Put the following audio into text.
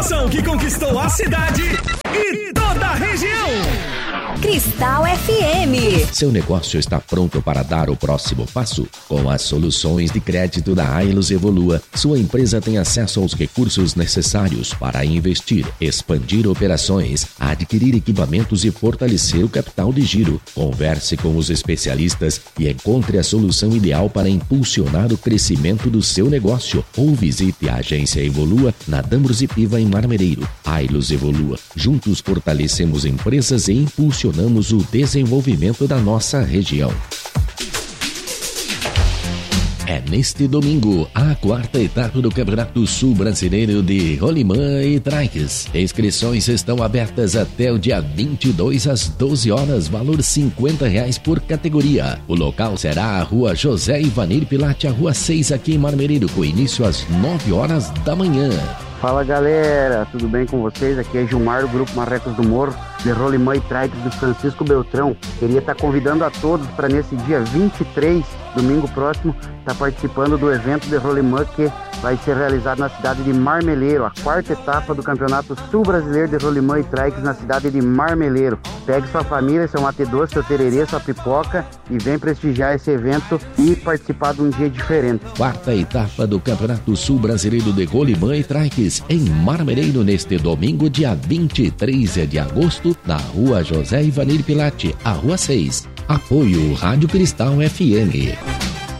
informação que conquistou a cidade e toda a região. Cristal FM. Seu negócio está pronto para dar o próximo passo? Com as soluções de crédito da Ailos Evolua, sua empresa tem acesso aos recursos necessários para investir, expandir operações, adquirir equipamentos e fortalecer o capital de giro. Converse com os especialistas e encontre a solução ideal para impulsionar o crescimento do seu negócio. Ou visite a agência Evolua na Dambros e Piva em Marmereiro. Ailos Evolua. Juntos fortalecemos empresas e impulsionamos o desenvolvimento da nossa região. É neste domingo, a quarta etapa do Campeonato Sul Brasileiro de Rolimã e Trikes. Inscrições estão abertas até o dia 22 às 12 horas, valor R$50 por categoria. O local será a Rua José Ivanir Pilate, a Rua 6 aqui em Marmereiro, com início às 9 horas da manhã. Fala galera, tudo bem com vocês? Aqui é Gilmar do Grupo Marrecos do Morro, de Rolimã e Trikes do Francisco Beltrão. Queria estar convidando a todos para nesse dia 23, domingo próximo, estar participando do evento de Rolimã que vai ser realizado na cidade de Marmeleiro, a quarta etapa do Campeonato Sul Brasileiro de Rolimã e Trikes na cidade de Marmeleiro. Pegue sua família, seu mate doce, seu tererê, sua pipoca e vem prestigiar esse evento e participar de um dia diferente. Quarta etapa do Campeonato Sul Brasileiro de Rolimã e Trikes em Marmereiro neste domingo, dia 23 de agosto, na Rua José Ivanir Pilate, a Rua 6. Apoio Rádio Cristal FM.